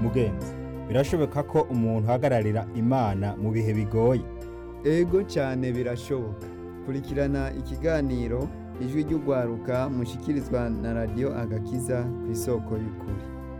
mugenzi, birashoboka ko umuntu ahagararira Imana mu bihe bigoye? Ego cyane birashoboka. Kurikirana ikiganiro ijwi ry'ugwaruka mushikirizwa na Radio Agakiza ku isoko y'ukuri.